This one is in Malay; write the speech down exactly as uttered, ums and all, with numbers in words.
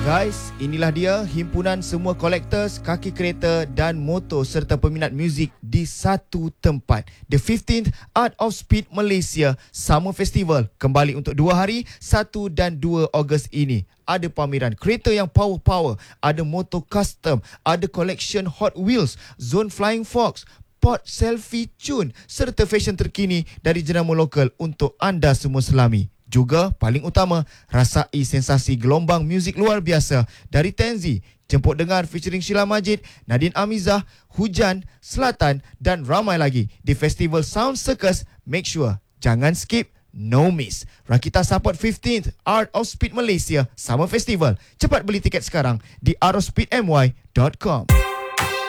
Guys, inilah dia himpunan semua collectors, kaki kereta dan motor serta peminat muzik di satu tempat. The fifteenth Art of Speed Malaysia Summer Festival kembali untuk dua hari, satu dan dua Ogos ini. Ada pameran kereta yang power-power, ada motor custom, ada collection Hot Wheels, Zone Flying Fox, Pot Selfie Cun serta fashion terkini dari jenama lokal untuk anda semua selami. Juga paling utama, rasai sensasi gelombang muzik luar biasa dari Tenzi, Jemput Dengar featuring Sheila Majid, Nadine Amizah, Hujan, Selatan dan ramai lagi di Festival Sound Circus. Make sure jangan skip, no miss. Rakita support fifteenth Art of Speed Malaysia Summer Festival. Cepat beli tiket sekarang di art of speed m y dot com.